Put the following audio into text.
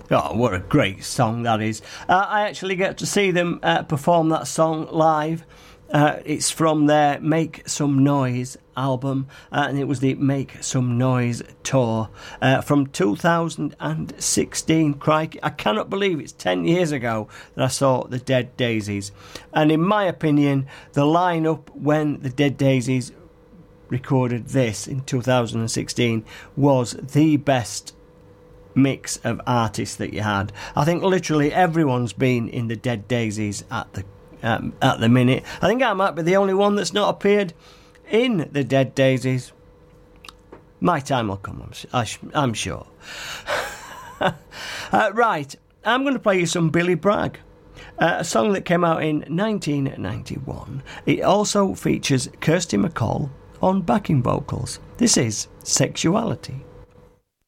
Oh, what a great song that is. I actually get to see them perform that song live. It's from their Make Some Noise album, and it was the Make Some Noise tour from 2016. Crikey, I cannot believe it's 10 years ago that I saw the Dead Daisies. And in my opinion, the lineup when the Dead Daisies recorded this in 2016 was the best mix of artists that you had. I think literally everyone's been in the Dead Daisies at the minute. I think I might be the only one that's not appeared in the Dead Daisies. My time will come, I'm sure. Right, I'm going to play you some Billy Bragg, a song that came out in 1991. It also features Kirsty MacColl on backing vocals. This is Sexuality.